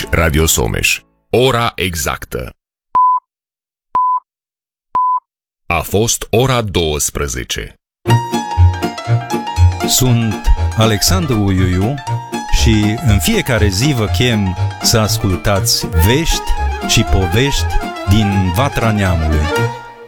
Radio Someș. Ora exactă. A fost ora 12. Sunt Alexandru Uiuiu și în fiecare zi vă chem să ascultați vești și povești din Vatra Neamului.